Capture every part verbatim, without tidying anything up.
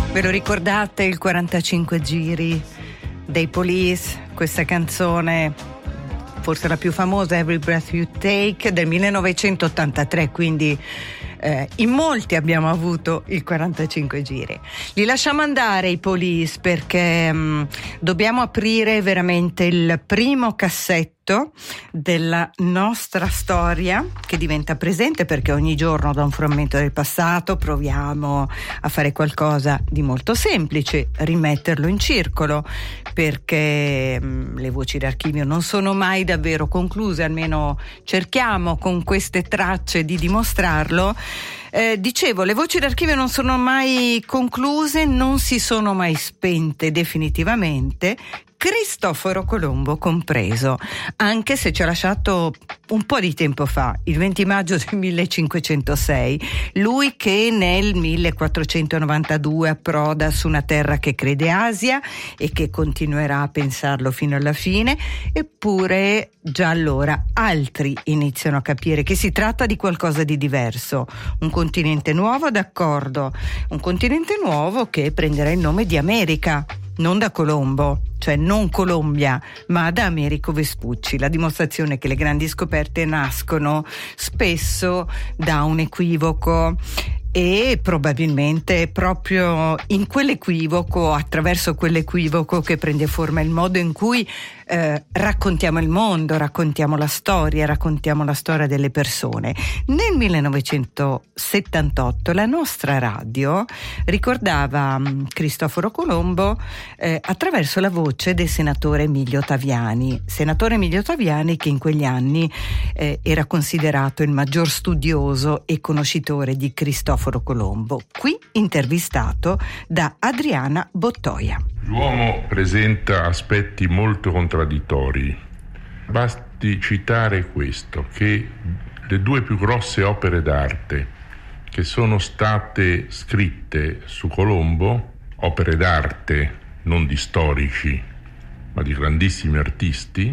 Ve lo ricordate il quarantacinque giri dei Police? Questa canzone, forse la più famosa, Every Breath You Take, del millenovecentottantatré, quindi eh, in molti abbiamo avuto il quarantacinque giri. Li lasciamo andare i Police perché mh, dobbiamo aprire veramente il primo cassetto della nostra storia, che diventa presente perché ogni giorno da un frammento del passato proviamo a fare qualcosa di molto semplice, rimetterlo in circolo, perché mh, le voci d'archivio non sono mai davvero concluse, almeno cerchiamo con queste tracce di dimostrarlo. Eh, dicevo, le voci d'archivio non sono mai concluse, non si sono mai spente definitivamente, Cristoforo Colombo compreso, anche se ci ha lasciato un po' di tempo fa, il venti maggio del millecinquecentosei, lui che nel millequattrocentonovantadue approda su una terra che crede Asia e che continuerà a pensarlo fino alla fine, eppure già allora altri iniziano a capire che si tratta di qualcosa di diverso, un continente nuovo, d'accordo, un continente nuovo che prenderà il nome di America, non da Colombo, cioè non Colombia, ma da Americo Vespucci, la dimostrazione che le grandi scoperte nascono spesso da un equivoco, e probabilmente proprio in quell'equivoco, attraverso quell'equivoco, che prende forma il modo in cui eh, raccontiamo il mondo, raccontiamo la storia, raccontiamo la storia delle persone. Nel millenovecentosettantotto la nostra radio ricordava mh, Cristoforo Colombo eh, attraverso la voce del senatore Emilio Taviani, senatore Emilio Taviani che in quegli anni eh, era considerato il maggior studioso e conoscitore di Cristoforo Colombo, qui intervistato da Adriana Bottoia. L'uomo presenta aspetti molto contraddittori. Basti citare questo, che le due più grosse opere d'arte che sono state scritte su Colombo, opere d'arte non di storici, ma di grandissimi artisti,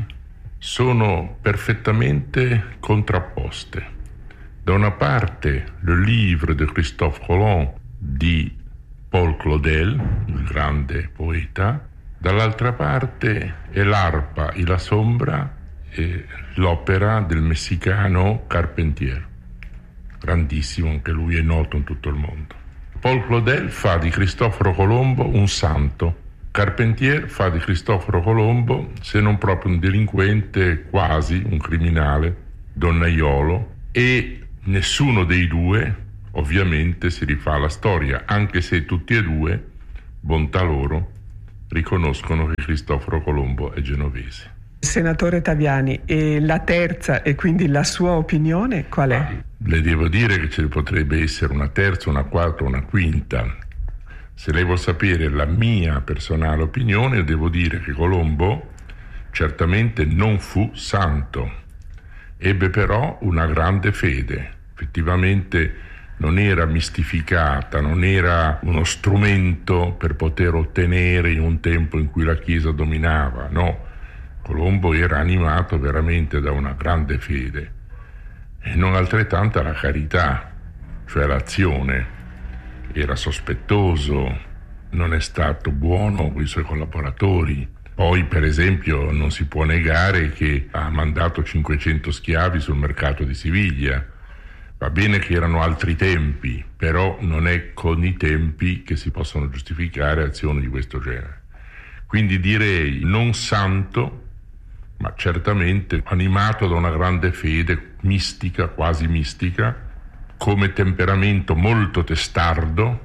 sono perfettamente contrapposte. Da una parte le livre de Christophe Colomb di Paul Claudel, il grande poeta, dall'altra parte è l'arpa e la sombra, e l'opera del messicano Carpentier, grandissimo, anche lui è noto in tutto il mondo. Paul Claudel fa di Cristoforo Colombo un santo, Carpentier fa di Cristoforo Colombo, se non proprio un delinquente, quasi un criminale, donnaiolo, e nessuno dei due ovviamente si rifà alla storia, anche se tutti e due, bontà loro, riconoscono che Cristoforo Colombo è genovese. Senatore Taviani, e la terza e quindi la sua opinione qual è? Ah, le devo dire che ce ne potrebbe essere una terza, una quarta, una quinta. Se lei vuol sapere la mia personale opinione, devo dire che Colombo certamente non fu santo, ebbe però una grande fede. Effettivamente non era mistificata, non era uno strumento per poter ottenere in un tempo in cui la Chiesa dominava, no. Colombo era animato veramente da una grande fede e non altrettanta la carità, cioè l'azione. Era sospettoso, non è stato buono con i suoi collaboratori. Poi, per esempio, non si può negare che ha mandato cinquecento schiavi sul mercato di Siviglia. Va bene che erano altri tempi, però non è con i tempi che si possono giustificare azioni di questo genere. Quindi direi non santo, ma certamente animato da una grande fede mistica, quasi mistica, come temperamento molto testardo,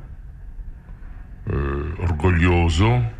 eh, orgoglioso.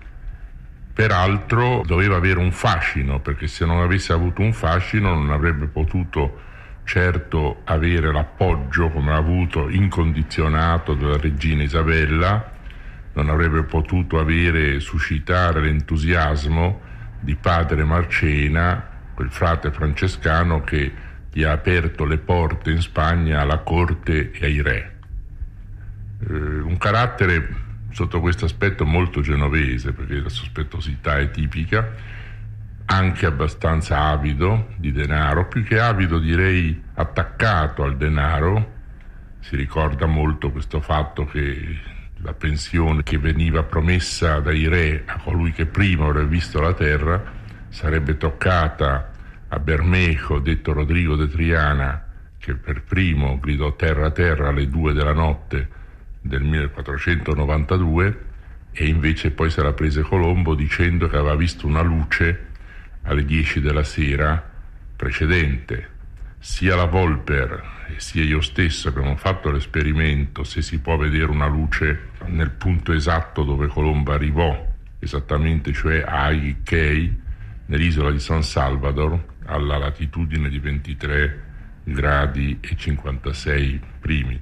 Peraltro doveva avere un fascino, perché se non avesse avuto un fascino non avrebbe potuto certo avere l'appoggio, come ha avuto, incondizionato della regina Isabella, non avrebbe potuto avere, suscitare l'entusiasmo di padre Marcena, quel frate francescano che gli ha aperto le porte in Spagna alla corte e ai re. Eh, un carattere sotto questo aspetto molto genovese, perché la sospettosità è tipica, anche abbastanza avido di denaro, più che avido direi attaccato al denaro. Si ricorda molto questo fatto che la pensione che veniva promessa dai re a colui che prima avrebbe visto la terra sarebbe toccata a Bermejo, detto Rodrigo de Triana, che per primo gridò terra terra alle due della notte del millequattrocentonovantadue, e invece poi se la prese Colombo dicendo che aveva visto una luce alle dieci della sera precedente. Sia la Volper e sia io stesso abbiamo fatto l'esperimento se si può vedere una luce nel punto esatto dove Colombo arrivò, esattamente, cioè a Aigui Cay, nell'isola di San Salvador, alla latitudine di ventitré gradi e cinquantasei primi.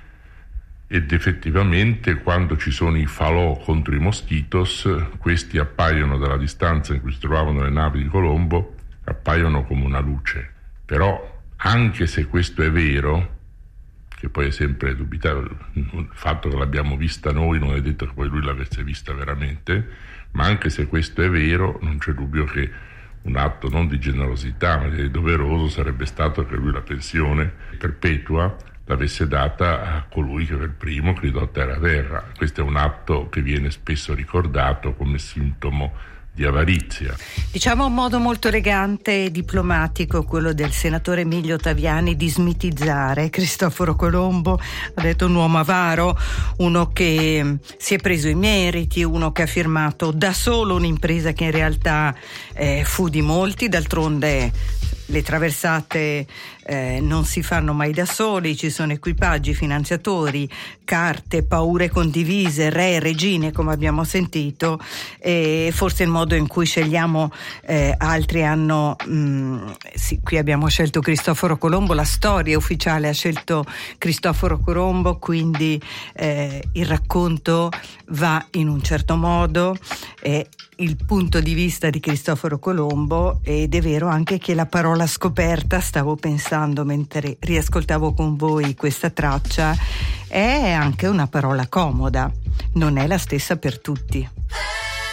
Ed effettivamente quando ci sono i falò contro i moschitos, questi appaiono dalla distanza in cui si trovavano le navi di Colombo, appaiono come una luce. Però anche se questo è vero, che poi è sempre dubitabile, il fatto che l'abbiamo vista noi non è detto che poi lui l'avesse vista veramente, ma anche se questo è vero non c'è dubbio che un atto non di generosità ma di doveroso sarebbe stato che lui la pensione perpetua l'avesse data a colui che per primo gridò terra terra. Questo è un atto che viene spesso ricordato come sintomo di avarizia. Diciamo un modo molto elegante e diplomatico quello del senatore Emilio Taviani di smitizzare Cristoforo Colombo. Ha detto un uomo avaro, uno che si è preso i meriti, uno che ha firmato da solo un'impresa che in realtà eh, fu di molti. D'altronde le traversate eh, non si fanno mai da soli, ci sono equipaggi, finanziatori, carte, paure condivise, re, regine, come abbiamo sentito, e forse il modo in cui scegliamo eh, altri hanno mh, sì, qui abbiamo scelto Cristoforo Colombo, la storia ufficiale ha scelto Cristoforo Colombo, quindi eh, il racconto va in un certo modo, e il punto di vista di Cristoforo Colombo, ed è vero anche che la parola scoperta, stavo pensando mentre riascoltavo con voi questa traccia, è anche una parola comoda, non è la stessa per tutti.